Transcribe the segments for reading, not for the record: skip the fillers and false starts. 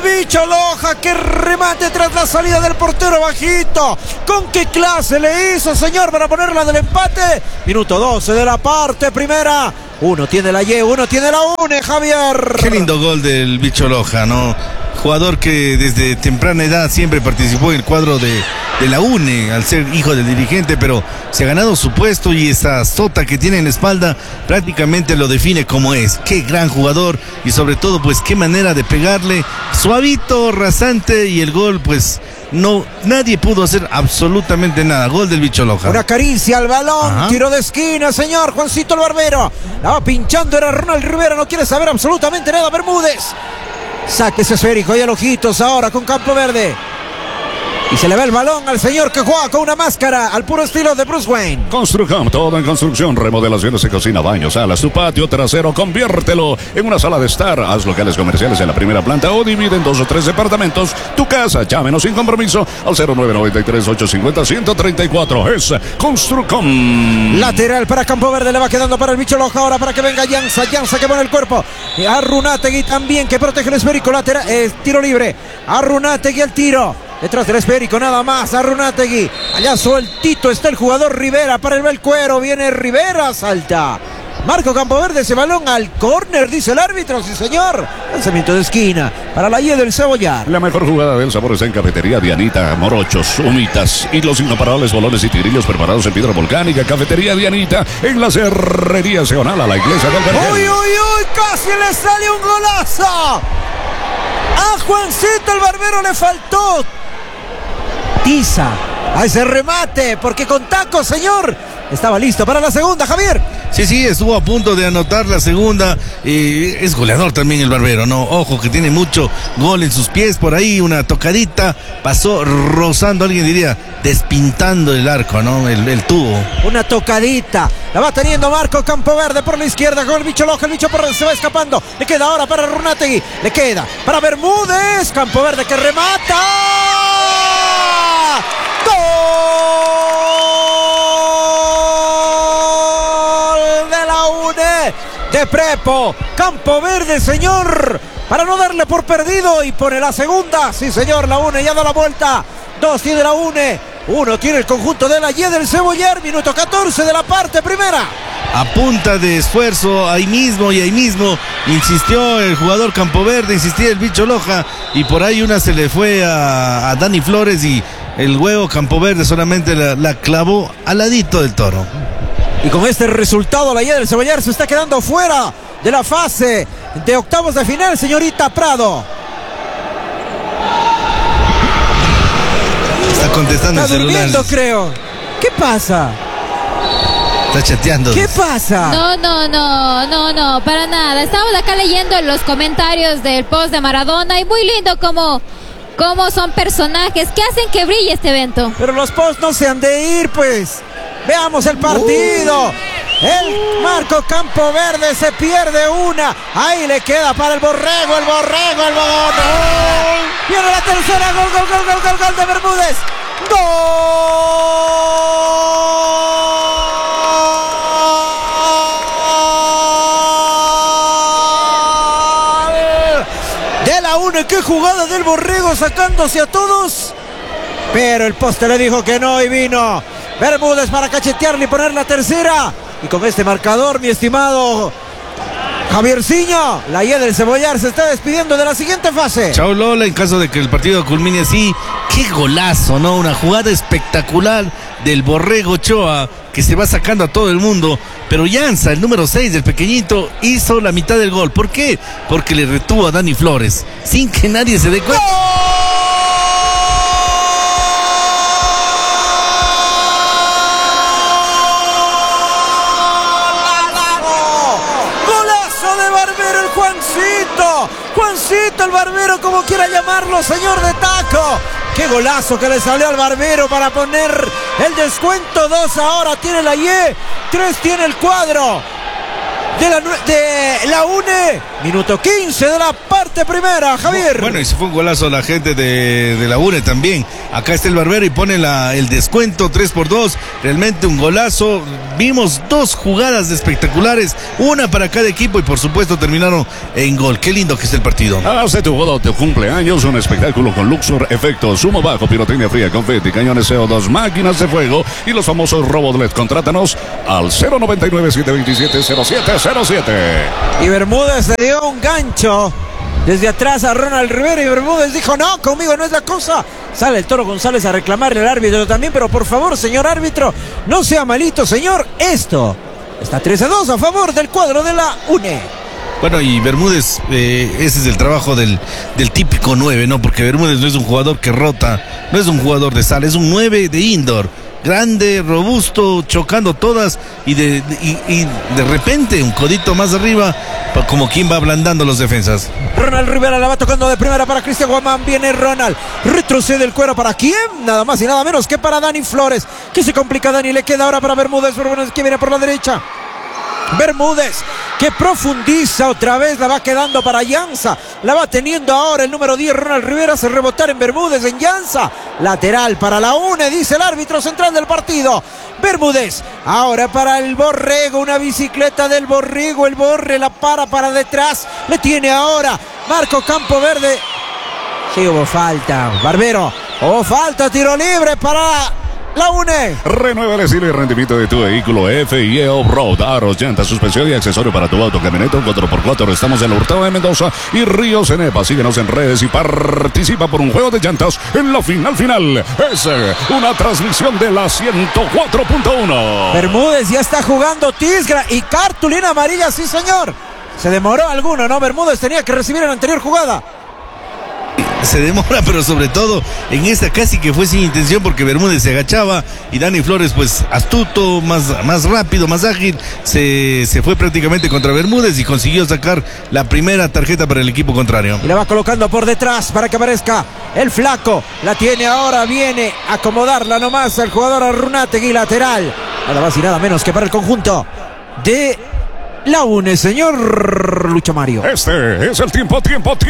El Bicho Loja, que remate tras la salida del portero bajito. ¿Con qué clase le hizo, señor, para ponerla del empate? Minuto 12 de la parte primera. Uno tiene la Y, uno tiene la UNE, Javier. Qué lindo gol del Bicho Loja, ¿no? Jugador que desde temprana edad siempre participó en el cuadro de la UNE, al ser hijo del dirigente, pero se ha ganado su puesto y esa sota que tiene en la espalda prácticamente lo define como es. Qué gran jugador y sobre todo, pues, qué manera de pegarle, suavito, rasante, y el gol, pues, no, nadie pudo hacer absolutamente nada. Gol del Bicho Loja. Una caricia al balón. Ajá. Tiro de esquina, señor Juancito el Barbero. La va pinchando, era Ronald Rivera, no quiere saber absolutamente nada Bermúdez. Saque ese esférico y el ojitos ahora con Campo Verde. Y se le ve el balón al señor que juega con una máscara al puro estilo de Bruce Wayne. Construcam, todo en construcción, remodelaciones de cocina, baños, salas, tu patio trasero, conviértelo en una sala de estar. Haz locales comerciales en la primera planta o divide en 2 o 3 departamentos tu casa. Llámenos sin compromiso al 0993-850-134. Es Construcam. Lateral para Campo Verde, le va quedando para el Bicho Loja ahora para que venga Llanza que pone el cuerpo. Arrunategui también que protege el esférico, lateral, tiro libre. Arrunategui el tiro. Detrás del esférico, nada más, Arrunategui. Allá sueltito está el jugador Rivera para el Belcuero. Viene Rivera, salta. Marco Campoverde, ese balón al córner, dice el árbitro, sí señor. Lanzamiento de esquina para la Y del Cebollar. La mejor jugada del sabor está en Cafetería Dianita, morochos, humitas y los incomparables bolones y tigrillos preparados en piedra volcánica. Cafetería Dianita en la Cerrería Seonal a la iglesia del Vergel. ¡Uy, uy, uy! Casi le sale un golazo. A Juancito el Barbero le faltó tiza a ese remate, porque con taco, señor, estaba listo para la segunda, Javier. Sí, estuvo a punto de anotar la segunda. Es goleador también el Barbero, ¿no? Ojo que tiene mucho gol en sus pies. Por ahí una tocadita, pasó rozando, alguien diría, despintando el arco, ¿no? El tubo. Una tocadita, la va teniendo Marco Campoverde por la izquierda con el Bicho Loja. El Bicho se va escapando, le queda ahora para Arrunategui, le queda para Bermúdez. Campoverde que remata. ¡Gol de la UNE de Prepo! Campoverde, señor, para no darle por perdido, y pone la segunda. Sí, señor, la UNE ya da la vuelta. 2 tiene la UNE, 1 tiene el conjunto de la Y del Cebollar. Minuto 14 de la parte primera. A punta de esfuerzo, ahí mismo insistió el jugador Campoverde, insistía el Bicho Loja, y por ahí una se le fue a Dani Flores y el huevo Campoverde solamente la clavó al ladito del toro. Y con este resultado la Y del Cebollar se está quedando fuera de la fase de octavos de final, señorita Prado. Está contestando está el celular. Está durmiendo, creo. ¿Qué pasa? Está chateando. ¿Qué pasa? No, para nada. Estamos acá leyendo los comentarios del post de Maradona y muy lindo como son personajes que hacen que brille este evento. Pero los posts no se han de ir, pues. Veamos el partido. El Marco Campoverde se pierde una. Ahí le queda para el Borrego. Viene la tercera. Gol de Bermúdez. Qué jugada del Borrego sacándose a todos, pero el poste le dijo que no y vino Bermúdez para cachetearle y poner la tercera. Y con este marcador, mi estimado Javierciño, la Y del Cebollar se está despidiendo de la siguiente fase. Chao Lola, en caso de que el partido culmine así. Qué golazo, ¿no? Una jugada espectacular del Borrego Ochoa, que se va sacando a todo el mundo, pero Llanza, el número 6 del pequeñito, hizo la mitad del gol. ¿Por qué? Porque le retuvo a Dani Flores, sin que nadie se dé cuenta. ¡Golazo de Barbero, el Juancito el Barbero, como quiera llamarlo, señor de taco! ¡Qué golazo que le salió al Barbero para poner el descuento! 2 ahora tiene la Y, 3 tiene el cuadro de la UNE. Minuto 15 de la parte primera, Javier. Bueno, y si fue un golazo la gente de la UNE también. Acá está el Barbero y pone el descuento 3-2. Realmente un golazo. Vimos dos jugadas espectaculares, una para cada equipo y por supuesto terminaron en gol. Qué lindo que es el partido. Haz de tu boda o tu cumpleaños un espectáculo con Luxor Efectos, humo bajo, pirotecnia fría, confeti, cañones CO2, máquinas de fuego y los famosos robos LED. Contrátanos al 099-727-0707. Y Bermúdez le dio un gancho desde atrás a Ronald Rivera y Bermúdez dijo: no, conmigo no es la cosa. Sale el Toro González a reclamarle al árbitro también, pero por favor, señor árbitro, no sea malito, señor. Esto está 3-2 a favor del cuadro de la UNE. Bueno, y Bermúdez, ese es el trabajo del típico 9, ¿no? Porque Bermúdez no es un jugador que rota, no es un jugador de sala, es un 9 de indoor. Grande, robusto, chocando todas y de repente un codito más arriba, como quien va ablandando los defensas. Ronald Rivera la va tocando de primera para Cristian Guamán. Viene Ronald, retrocede el cuero. ¿Para quién? Nada más y nada menos que para Dani Flores. Que se complica Dani, le queda ahora para Bermúdez que viene por la derecha. Bermúdez que profundiza otra vez, la va quedando para Llanza, la va teniendo ahora el número 10 Ronald Rivera, hace rebotar en Bermúdez, en Llanza, lateral para la UNE, dice el árbitro central del partido. Bermúdez, ahora para el Borrego, una bicicleta del Borrego, el Borre la para detrás, le tiene ahora Marco Campoverde. Sí, hubo falta, Barbero, hubo falta, tiro libre para la UNE. Renueva el estilo y rendimiento de tu vehículo. FIE Off-Road, aros, llantas, suspensión y accesorio para tu auto, camioneta 4x4. Estamos en la Hurtado de Mendoza y Río Cenepa. Síguenos en redes y participa por un juego de llantas en la final. Es una transmisión de la 104.1. Bermúdez ya está jugando Tisgra y cartulina amarilla, sí señor. Se demoró alguno, ¿no? Bermúdez tenía que recibir en la anterior jugada. Se demora, pero sobre todo en esta casi que fue sin intención, porque Bermúdez se agachaba y Dani Flores, pues astuto, más rápido, más ágil, se fue prácticamente contra Bermúdez y consiguió sacar la primera tarjeta para el equipo contrario. Y la va colocando por detrás para que aparezca el flaco. La tiene ahora, viene a acomodarla nomás al jugador Arrunategui, lateral. Nada más y nada menos que para el conjunto de la UNE, señor Lucho Mario. Este es el tiempo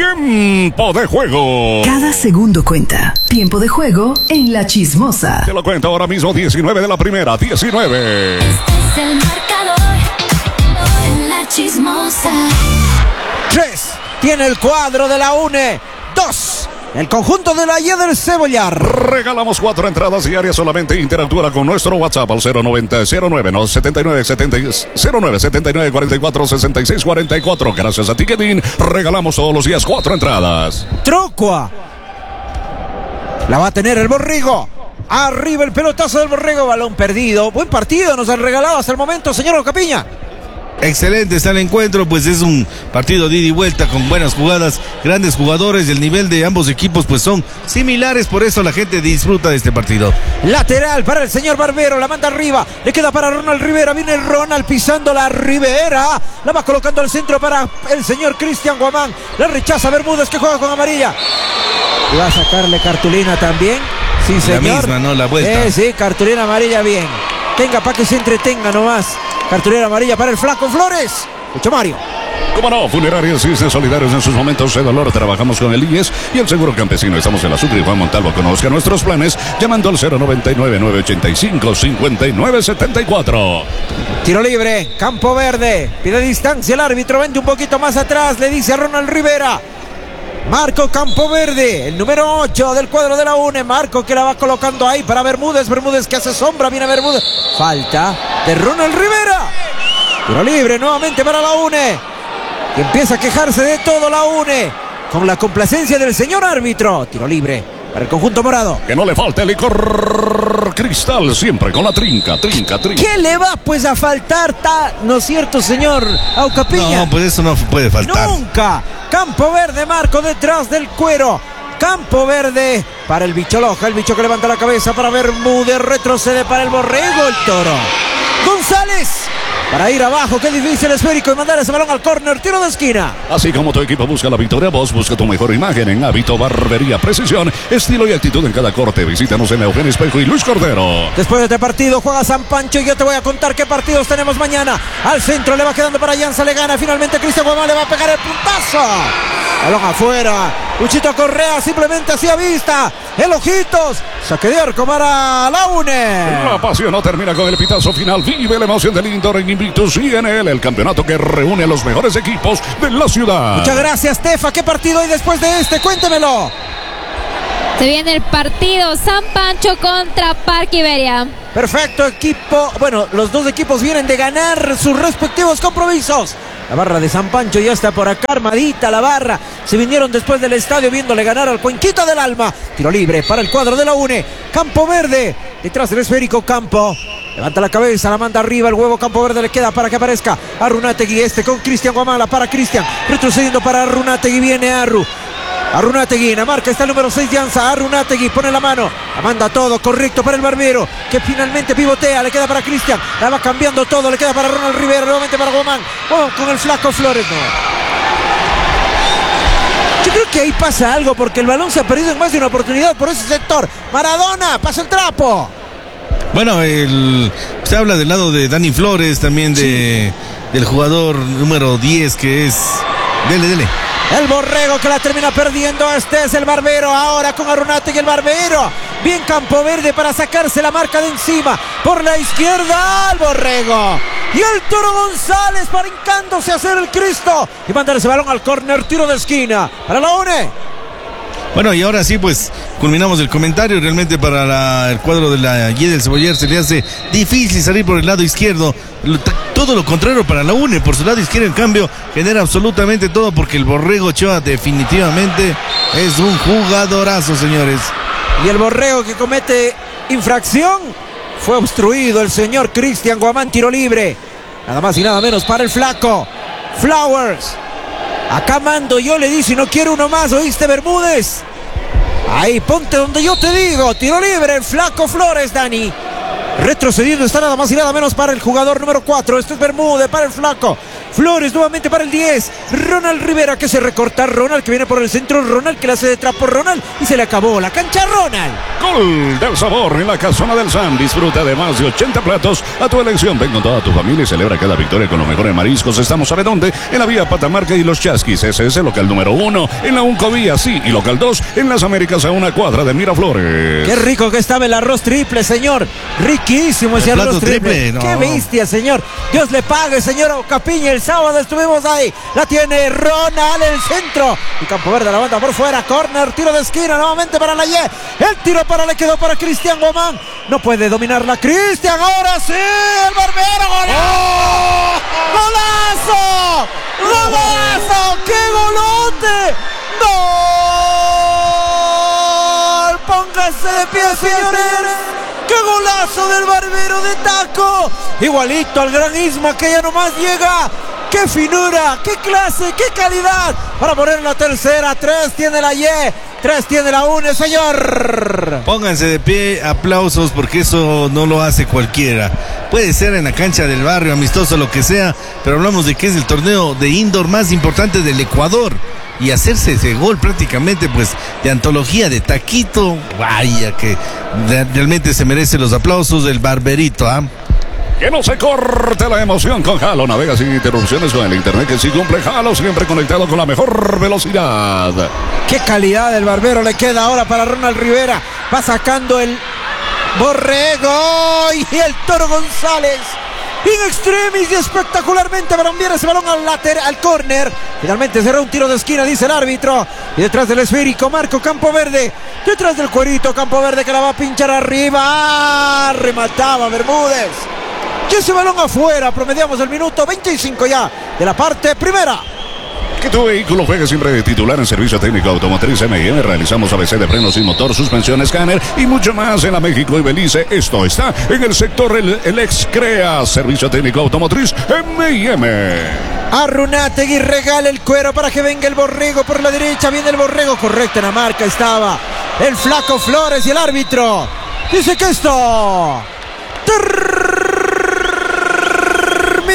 de juego. Cada segundo cuenta. Tiempo de juego en La Chismosa. Te lo cuento ahora mismo, 19 de la primera, 19. Este es el marcador en La Chismosa. 3 tiene el cuadro de la UNE. 2 el conjunto de la Y del Cebollar. Regalamos 4 entradas diarias solamente. Interactúa con nuestro WhatsApp al 0979-44-6644. Gracias a Ticketin, regalamos todos los días 4 entradas. Trocua. La va a tener el Borrego. Arriba el pelotazo del Borrego. Balón perdido. Buen partido nos han regalado hasta el momento, señor Ocapiña. Excelente está el encuentro, pues es un partido de ida y vuelta con buenas jugadas, grandes jugadores. El nivel de ambos equipos pues son similares, por eso la gente disfruta de este partido. Lateral para el señor Barbero, la manda arriba, le queda para Ronald Rivera, viene Ronald pisando la Rivera, la va colocando al centro para el señor Cristian Guamán, la rechaza Bermúdez que juega con amarilla. Y va a sacarle cartulina también. Sí, señor. La misma, ¿no? La vuelta. Sí, cartulina amarilla bien. Tenga para que se entretenga nomás. Cartulera amarilla para el flaco Flores. Lucho Mario. Como no, Funerarias Cisnes Solidarios en sus momentos de dolor. Trabajamos con el IES y el Seguro Campesino. Estamos en la Sucre y Juan Montalvo. Conozca nuestros planes llamando al 099-985-5974. Tiro libre, Campo Verde. Pide distancia el árbitro. Vende un poquito más atrás. Le dice a Ronald Rivera. Marco Campoverde, el número 8 del cuadro de la UNE. Marco que la va colocando ahí para Bermúdez. Bermúdez que hace sombra, viene Bermúdez. Falta de Ronald Rivera. Tiro libre nuevamente para la UNE. Y empieza a quejarse de todo la UNE. Con la complacencia del señor árbitro. Tiro libre para el conjunto morado. Que no le falte licor Cristal, siempre con la trinca. ¿Qué le va pues a faltar, no es cierto, señor Aucapiña? No, pues eso no puede faltar. Nunca. Campo Verde, Marco detrás del cuero. Campo Verde para el bicho Loja. El bicho que levanta la cabeza para Bermúdez. Retrocede para el Borrego, el Toro. González. para ir abajo. Qué difícil esférico y mandar ese balón al córner. Tiro de esquina. Así como tu equipo busca la victoria, vos busca tu mejor imagen en Hábito Barbería. Precisión, estilo y actitud en cada corte. Visítanos en Eugenio Espejo y Luis Cordero. Después de este partido juega San Pancho y yo te voy a contar qué partidos tenemos mañana. Al centro le va quedando para Llanza, le gana. Finalmente Cristian Guamán le va a pegar el puntazo. Balón afuera. Luchito Correa simplemente hacía vista. El ojitos. Saque de arco para la UNE. La pasión no termina con el pitazo final. Vive la emoción del Indoor en Invictus INL, el campeonato que reúne a los mejores equipos de la ciudad. Muchas gracias, Tefa. ¿Qué partido hay después de este? Cuéntemelo. Se viene el partido San Pancho contra Parque Iberia. Perfecto equipo. Bueno, los dos equipos vienen de ganar sus respectivos compromisos. La barra de San Pancho ya está por acá armadita, la barra. Se vinieron después del estadio viéndole ganar al Cuenquita del Alma. Tiro libre para el cuadro de la UNE. Campo Verde, detrás del esférico Campo. Levanta la cabeza, la manda arriba, el huevo Campo Verde le queda para que aparezca Arrunategui, con Cristian Guamala para Cristian. Retrocediendo para Arrunategui, viene Arrunategui, en la marca está el número 6 Llanza. Arrunategui pone la mano, la manda todo, correcto para el Barbero, que finalmente pivotea, le queda para Cristian, la va cambiando todo, le queda para Ronald Rivera, nuevamente para Guamán. Con el flaco Flores, no. Yo creo que ahí pasa algo porque el balón se ha perdido en más de una oportunidad por ese sector. Maradona, pasa el trapo. Bueno, se habla del lado de Dani Flores, también del jugador número 10 que es... Dele. El Borrego que la termina perdiendo. Este es el Barbero. Ahora con Arrunategui el Barbero. Bien Campo Verde para sacarse la marca de encima. Por la izquierda el Borrego. Y el Toro González para hincándose a hacer el Cristo. Y mandar ese balón al córner. Tiro de esquina para la UNE. Bueno, y ahora sí, pues, culminamos el comentario. Realmente para el cuadro de la Y del Ceboller se le hace difícil salir por el lado izquierdo. Todo lo contrario para la UNE. Por su lado izquierdo, en cambio, genera absolutamente todo porque el Borrego Ochoa definitivamente es un jugadorazo, señores. Y el Borrego que comete infracción. Fue obstruido el señor Cristian Guamán, tiro libre. Nada más y nada menos para el flaco Flowers. Acá mando yo, le di, si no quiere uno más, ¿oíste, Bermúdez? Ahí, ponte donde yo te digo. Tiro libre, el flaco Flores, Dani. Retrocediendo está nada más y nada menos para el jugador número 4. Este es Bermúdez para el flaco Flores, nuevamente para el 10. Ronald Rivera que se recorta. Ronald que viene por el centro. Ronald que le hace de trapo. Ronald y se le acabó la cancha. Ronald. Gol del sabor en la casona del Sam. Disfruta de más de 80 platos a tu elección. Ven con toda tu familia y celebra cada victoria con los mejores mariscos. Estamos, ¿sabe dónde? En la vía Patamarca y Los Chasquis. Ese es el local número 1 en la Uncovía, sí. Y local 2 en Las Américas a una cuadra de Miraflores. Qué rico que estaba el arroz triple, señor. Riquísimo ese arroz triple. No. Qué bestia, señor. Dios le pague, señor Ocapiña. El sábado estuvimos ahí. La tiene Ronald, el centro. Y Campo Verde la banda por fuera. Corner, tiro de esquina nuevamente para la Y. El tiro le quedó para Cristian Guamán. No puede dominarla Cristian. Ahora sí, el Barbero. ¡Golazo! ¡Golazo! ¡Qué golote! ¡Gol! Pónganse de pie, señores. ¡Qué golazo del Barbero de taco! Igualito al gran Isma que ya nomás llega. ¡Qué finura! ¡Qué clase! ¡Qué calidad! Para poner la tercera. 3 tiene la Y. 3 tiene la UNE, señor. Pónganse de pie, aplausos, porque eso no lo hace cualquiera. Puede ser en la cancha del barrio, amistoso, lo que sea, pero hablamos de que es el torneo de indoor más importante del Ecuador. Y hacerse ese gol prácticamente, pues, de antología, de taquito, vaya que realmente se merece los aplausos del Barberito, ¿ah? Que no se corte la emoción con Halo. Navega sin interrupciones con el internet que sí cumple. Halo siempre conectado con la mejor velocidad. Qué calidad del Barbero le queda ahora para Ronald Rivera. Va sacando el Borrego y el Toro González. In extremis y espectacularmente para enviar ese balón al córner. Finalmente será un tiro de esquina, dice el árbitro. Y detrás del esférico, Marco Campo Verde. Detrás del cuerito, Campo Verde que la va a pinchar arriba. ¡Ah! Remataba Bermúdez. Y ese balón afuera, promediamos el minuto 25 ya de la parte primera. Que tu vehículo juegue siempre de titular en servicio técnico automotriz M&M. Realizamos ABC de frenos y motor, suspensión, escáner y mucho más en la México y Belice. Esto está en el sector el ex CREA, servicio técnico automotriz M&M. Arrunategui regala el cuero para que venga el Borrego por la derecha. Viene el Borrego, correcto en la marca estaba el flaco Flores y el árbitro dice que esto termina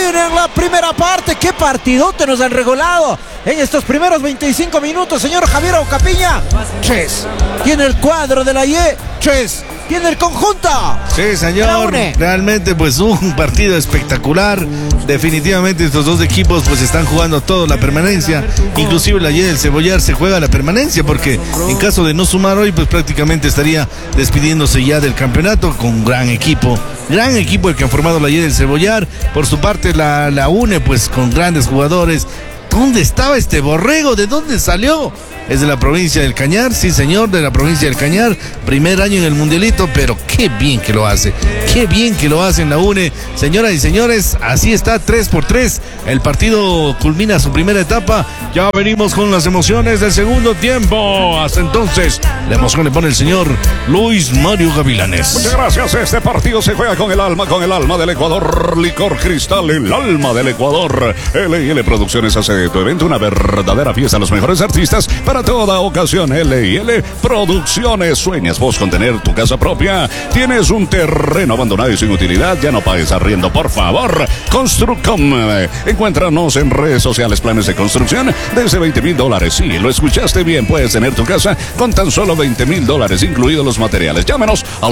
termina la primera parte. Qué partidote nos han regalado en estos primeros 25 minutos, señor Javier Ocapiña. Ches tiene el cuadro de la IE. Ches tiene el conjunto. Sí, señor. Realmente, pues, un partido espectacular. Definitivamente estos dos equipos pues están jugando todo la permanencia. Inclusive la IE del Cebollar se juega la permanencia, porque en caso de no sumar hoy, pues prácticamente estaría despidiéndose ya del campeonato con un gran equipo el que ha formado la IE del Cebollar. Por su parte la UNE, pues con grandes jugadores. ¿Dónde estaba este borrego? ¿De dónde salió? Es de la provincia del Cañar, sí señor, de la provincia del Cañar, primer año en el mundialito, pero qué bien que lo hace en la UNE. Señoras y señores, así está, 3-3, el partido culmina su primera etapa, ya venimos con las emociones del segundo tiempo. Hasta entonces, la emoción le pone el señor Luis Mario Gavilanes. Muchas gracias, este partido se juega con el alma del Ecuador, Licor Cristal, el alma del Ecuador. L&L Producciones hace de tu evento una verdadera fiesta, los mejores artistas para toda ocasión. L&L Producciones. ¿Sueñas vos con tener tu casa propia? ¿Tienes un terreno abandonado y sin utilidad? Ya no pagues arriendo, por favor. Construcom. Encuéntranos en redes sociales. Planes de construcción desde $20,000. Sí, lo escuchaste bien. Puedes tener tu casa con tan solo $20,000, incluidos los materiales. Llámenos al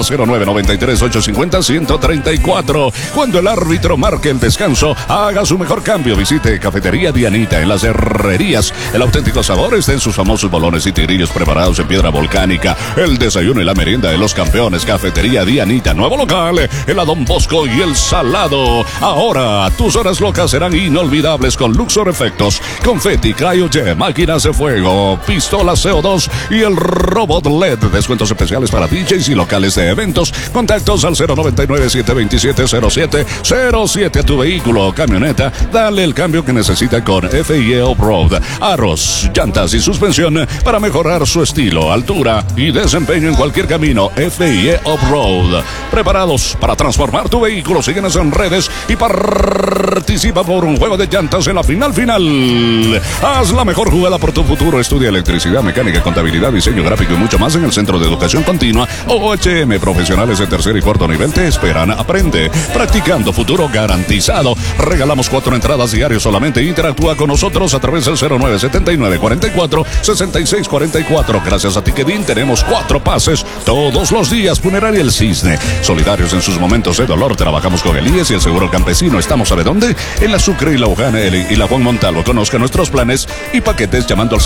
0993-850-134. Cuando el árbitro marque el descanso, haga su mejor cambio. Visite Cafetería Dianita en Las Herrerías. El auténtico sabor está en sus famosos bolones y tigrillos preparados en piedra volcánica. El desayuno y la merienda de los campeones. Cafetería Dianita, nuevo local en la Don Bosco y el Salado. Ahora tus horas locas serán inolvidables con Luxor Efectos, confeti, cryojet, máquinas de fuego, pistolas CO2 y el robot LED. Descuentos especiales para DJs y locales de eventos. Contactos al 099-727-0707. A tu vehículo o camioneta, dale el cambio que necesita con FIE Off-Road. Aros, llantas y suspensión para mejorar su estilo, altura y desempeño en cualquier camino. FIE Off-Road. Preparados para transformar tu vehículo. Síguenos en redes y participa por un juego de llantas en la final. Haz la mejor jugada por tu futuro. Estudia electricidad, mecánica, contabilidad, diseño gráfico y mucho más en el Centro de Educación Continua OHM. Profesionales de tercer y cuarto nivel te esperan. Aprende practicando, futuro garantizado. Regalamos 4 entradas diarias solamente. Interactúa con nosotros a través del 0979-44-6644. Gracias a Ticketin tenemos 4 pases todos los días. Funeraria El Cisne, solidarios en sus momentos de dolor. Trabajamos con el IES y el Seguro Campesino. Estamos, ¿sabe dónde? En la Sucre y la Ujana y la Juan Montalvo. Conozca nuestros planes y paquetes llamando al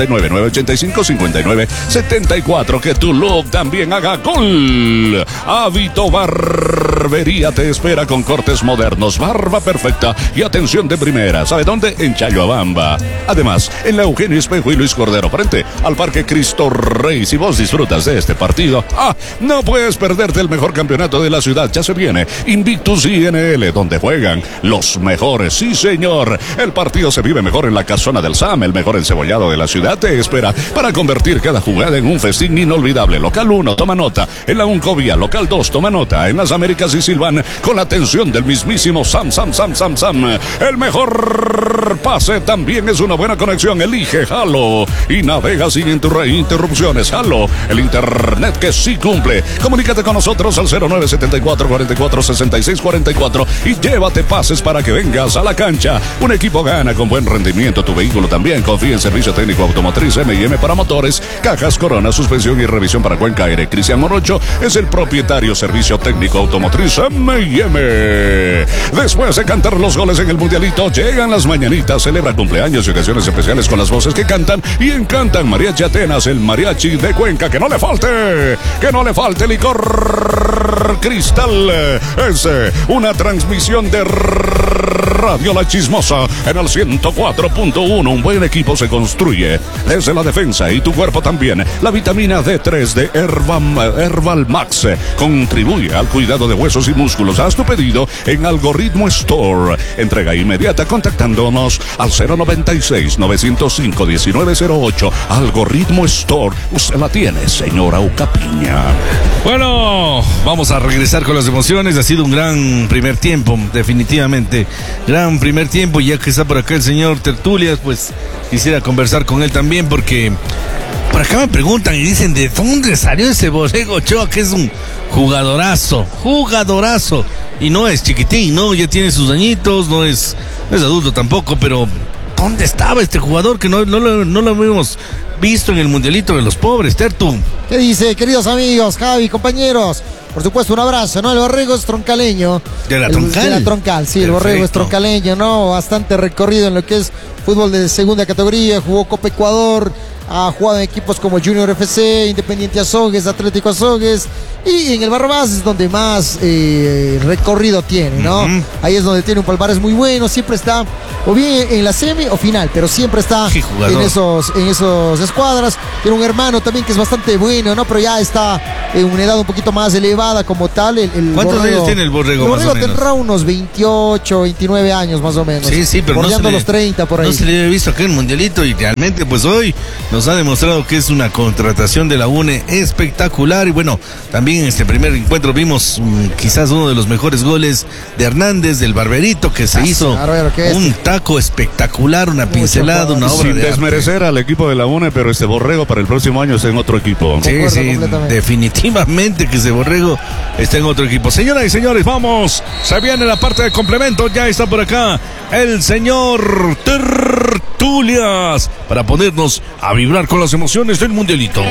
099-985-5974. Que tu look también haga gol. Hábito Barbería te espera con cortes modernos, barba perfecta y atención de primera. ¿Sabe dónde? En Chayoabamba. Además, en la Eugenio Espejo y Luis Cordero, frente al Parque Cristo Rey. Si vos disfrutas de este partido, no puedes perderte el mejor campeonato de la ciudad. Ya se viene Invictus INL, donde juegan los mejores. Sí, señor. El partido se vive mejor en la casona del SAM. El mejor encebollado de la ciudad te espera para convertir cada jugada en un festín inolvidable. Local 1, toma nota. En la Uncovia, local 2, toma nota. En las Américas y Silván, con la atención del mismísimo Sam. El mejor pase también es una buena conexión. Elige Halo y navega sin interrupciones. Halo, el internet que sí cumple. Comunícate con nosotros al 0974-44-6644 y llévate pases para que vengas a la cancha. Un equipo gana con buen rendimiento. Tu vehículo también. Confía en Servicio Técnico Automotriz M&M para motores, cajas, corona, suspensión y revisión para Cuenca Aire. Cristian Morocho es el propietario. Servicio Técnico Automotriz M&M. Después de cantar los goles en el mundialito, llegan las mañanitas. Celebra cumpleaños y ocasiones especiales con las voces que cantan y encantan. Mariachi Atenas, el mariachi de Cuenca. Que no le falte Licor Cristal. Es una transmisión de Radio La Chismosa en el 104.1. Un buen equipo se construye desde la defensa y tu cuerpo también. La vitamina D3 de Herbal Max contribuye al cuidado de huesos y músculos. Haz tu pedido en Algoritmo Store. Entrega inmediata contactándonos al 096-905-1908. Algoritmo Store. Usted la tiene, señora Ucapiña. Bueno, vamos a regresar con las emociones. Ha sido un gran primer tiempo, definitivamente. Gran primer tiempo. Ya que está por acá el señor Tertulias, pues quisiera conversar con él también, porque por acá me preguntan y dicen, ¿de dónde salió ese Borrego Ochoa? Que es un jugadorazo. Y no es chiquitín, ¿no? Ya tiene sus añitos, no es adulto tampoco, pero ¿dónde estaba este jugador que no lo habíamos visto en el Mundialito de los Pobres, Tertu? ¿Qué dice, queridos amigos, Javi, compañeros? Por supuesto, un abrazo, ¿no? El Borrego es troncaleño. ¿De la Troncal? De la Troncal, sí. Perfecto. El Borrego es troncaleño, ¿no? Bastante recorrido en lo que es fútbol de segunda categoría. Jugó Copa Ecuador, ha jugado en equipos como Junior FC, Independiente Azogues, Atlético Azogues. Y en el Barrabás es donde más recorrido tiene, ¿no? Ahí es donde tiene un palmarés muy bueno. Siempre está o bien en la semi o final, pero siempre está en esos escuadras. Tiene un hermano también que es bastante bueno, ¿no? Pero ya está en una edad un poquito más elevada como tal. ¿Cuántos años tiene el Borrego? El Borrego tendrá unos 28, 29 años más o menos. Sí, pero bordeando los 30 por ahí. No se le había visto acá en el Mundialito y realmente pues hoy nos ha demostrado que es una contratación de la UNE espectacular. Y bueno, también en este primer encuentro vimos quizás uno de los mejores goles de Hernández, del Barberito, que se hizo un taco espectacular, una pincelada, una obra sin de desmerecer al equipo de la UNE, pero este Borrego para el próximo año está en otro equipo. Sí, definitivamente que ese Borrego está en otro equipo. Señoras y señores, vamos, se viene la parte de complemento, ya está por acá el señor Tertulias para ponernos a vibrar con las emociones del Mundialito.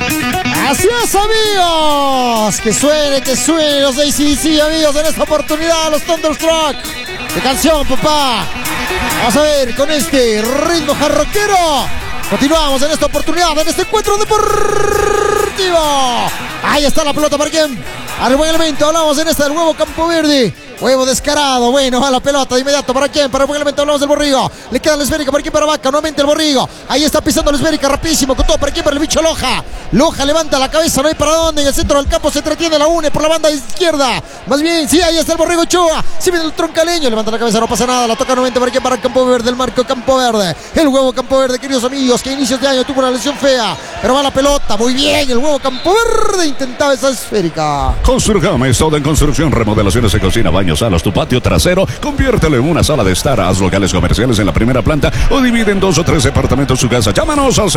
Así es, amigos. Que suene los AC/DC, amigos, en esta oportunidad, los Thunderstruck. ¡Qué canción, papá! Vamos a ver con este ritmo jarroquero. Continuamos en esta oportunidad, en este encuentro deportivo. Ahí está la pelota para quién. Al buen elemento, hablamos en esta del huevo Campo Verde. Huevo descarado, bueno, va la pelota de inmediato. ¿Para quién? Para el buen elemento, hablamos del Borrigo. Le queda la esférica, ¿para quién? Para Vaca, nuevamente el Borrigo. Ahí está pisando la esférica, rapidísimo, con todo. ¿Para quién? Para el bicho Loja. Loja levanta la cabeza, no hay para dónde. En el centro del campo se entretiene la UNE por la banda izquierda. Más bien, sí, ahí está el Borrigo Ochoa. Sí viene el troncaleño, levanta la cabeza, no pasa nada. La toca nuevamente, ¿para quién? Para el Campo Verde, el marco Campo Verde. El huevo Campo Verde, queridos amigos, que a inicios de año tuvo una lesión fea. Pero va la pelota, muy bien, el huevo Campo Verde intentaba esa esférica. Construcame, todo en construcción, remodelaciones de cocina, baños, salas, tu patio trasero, conviértelo en una sala de estar. Haz locales comerciales en la primera planta o divide en 2 o 3 departamentos su casa. Llámanos al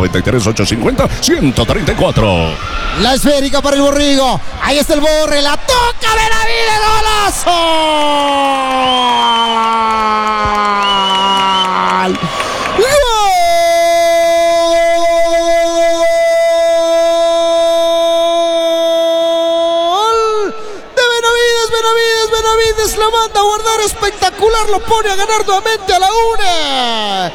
0993-850-134. La esférica para el Borrigo. Ahí está el Borre, la toca Benavides, golazo. La manda a guardar espectacular, lo pone a ganar nuevamente a la UNE.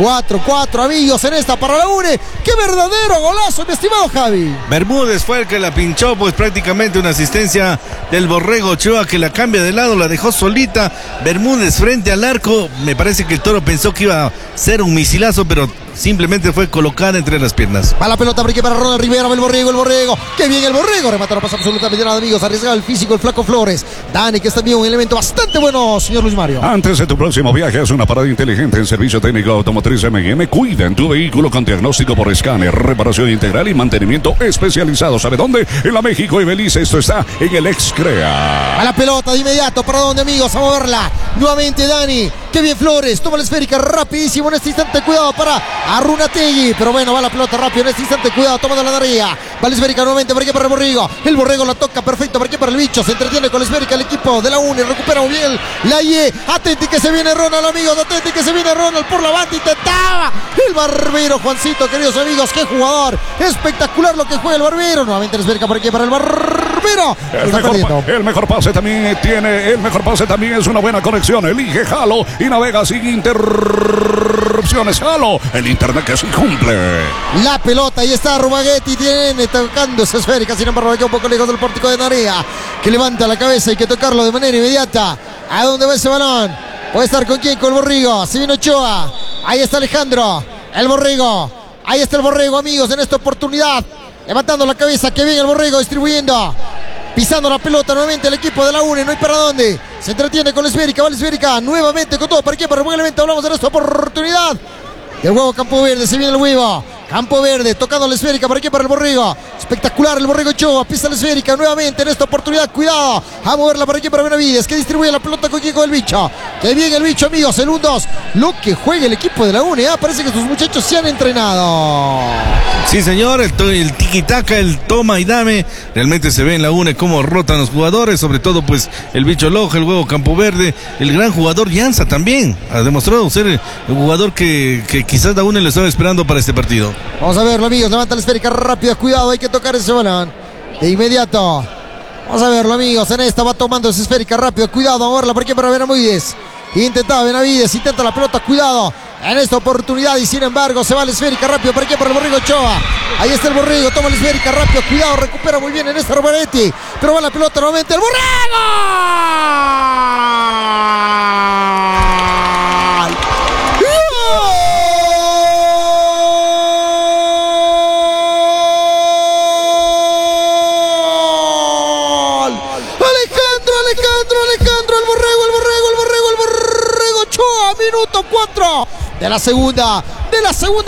4-4, amigos, en esta para la UNE. ¡Qué verdadero golazo, mi estimado Javi! Bermúdez fue el que la pinchó, pues prácticamente una asistencia del Borrego Ochoa que la cambia de lado, la dejó solita. Bermúdez frente al arco. Me parece que el Toro pensó que iba a ser un misilazo, pero simplemente fue colocada entre las piernas. Va la pelota para Ronald Rivera, el Borrego. ¡Qué bien el Borrego! Remata, no pasa absolutamente nada, amigos. Arriesgado el físico, el flaco Flores. Dani, que es también un elemento bastante bueno, señor Luis Mario. Antes de tu próximo viaje, haz una parada inteligente en Servicio Técnico Automotriz M&M. Cuida en tu vehículo con diagnóstico por escáner, reparación integral y mantenimiento especializado. ¿Sabe dónde? En la México y Belice. Esto está en el Excrea. A la pelota de inmediato. ¿Para dónde, amigos? A moverla. Nuevamente Dani. ¡Qué bien Flores! Toma la esférica rapidísimo en este instante. Cuidado para Arrunategui. Pero bueno, va la pelota rápido en este instante. Cuidado, toma de la Daría. Va la esférica nuevamente. ¿Para qué? Para el Borrego. El Borrego la toca perfecto. ¿Para qué? Para el bicho. Se entretiene con la esférica el equipo de la UNE. Recupera muy bien la IE. Atenti que se viene Ronald, amigos. Atenti que se viene Ronald por la banda. Intentaba el Barbero, Juancito, queridos amigos. ¡Qué jugador! Espectacular lo que juega el Barbero. Nuevamente la esférica. ¿Para qué? Para el Barbero. El mejor pase también tiene. El mejor pase también es una buena conexión. Elige Jalo y navega sin interrupciones. Jalo, el internet que sí cumple. La pelota, ahí está Rubaguetti, tiene tocando esa esférica, sin embargo aquí un poco lejos del pórtico de Narea, que levanta la cabeza, hay que tocarlo de manera inmediata. ¿A dónde va ese balón? Puede estar con quién, con el Borrigo. Se viene Ochoa, ahí está Alejandro, el Borrigo, ahí está el Borrigo, amigos, en esta oportunidad, levantando la cabeza, que viene el Borrigo, distribuyendo. Pisando la pelota nuevamente el equipo de la UNE, no hay para dónde. Se entretiene con la esférica, va la esférica nuevamente con todo. ¿Para qué? Para el buen elemento, hablamos de esta oportunidad. El huevo Campo Verde, se viene el huevo. Campo Verde, tocando la esférica, ¿para qué? Para el Borrigo. Espectacular el Borrigo Ochoa, pisa la esférica nuevamente en esta oportunidad. Cuidado, a moverla para aquí para Benavides, que distribuye la pelota con el bicho. Que bien el bicho, amigos, segundos. Lo que juega el equipo de la UNE, parece que sus muchachos se han entrenado. Sí, señor, el tiki-taka, el toma y dame, realmente se ve en la UNE cómo rotan los jugadores, sobre todo pues el Bicho Loja, el Huevo Campo Verde, el gran jugador Llanza también, ha demostrado ser el jugador que quizás la UNE lo estaba esperando para este partido. Vamos a verlo, amigos, levanta la esférica rápido, cuidado, hay que tocar ese balón de inmediato. Vamos a verlo, amigos, en esta va tomando esa esférica rápido, cuidado, a verla por aquí para Benavides. Intentaba Benavides, intenta la pelota, cuidado en esta oportunidad y sin embargo se va la esférica rápido por aquí para el Borrego Ochoa. Ahí está el Borrego, toma la esférica rápido, cuidado, recupera muy bien en esta Romaretti, pero va la pelota nuevamente el Borrego. Alejandro, el Borrego Ochoa, minuto 4 de la segunda